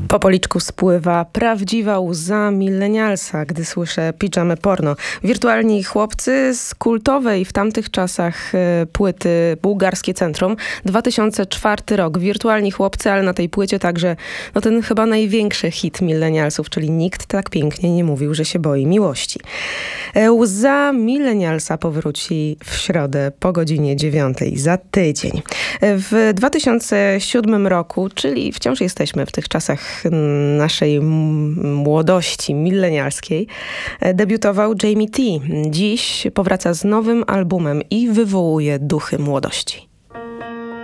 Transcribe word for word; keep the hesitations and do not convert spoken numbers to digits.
Po policzku spływa prawdziwa łza milenialsa, gdy słyszę pidżamę porno. Wirtualni chłopcy z kultowej w tamtych czasach e, płyty Bułgarskie Centrum. dwa tysiące czwarty rok. Wirtualni chłopcy, ale na tej płycie także no ten chyba największy hit milenialsów, czyli Nikt tak pięknie nie mówił, że się boi miłości. E, łza milenialsa powróci w środę po godzinie dziewiątej za tydzień. E, w dwa tysiące siódmym roku, czyli wciąż jesteśmy w tych czasach naszej młodości milenialskiej, debiutował Jamie T. Dziś powraca z nowym albumem i wywołuje duchy młodości.